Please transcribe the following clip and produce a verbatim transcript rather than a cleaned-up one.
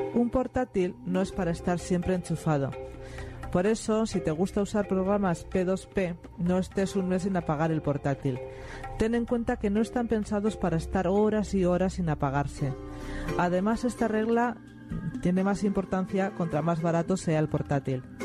Un portátil no es para estar siempre enchufado. Por eso, si te gusta usar programas P dos P, no estés un mes sin apagar el portátil. Ten en cuenta que no están pensados para estar horas y horas sin apagarse. Además, esta regla tiene más importancia contra más barato sea el portátil.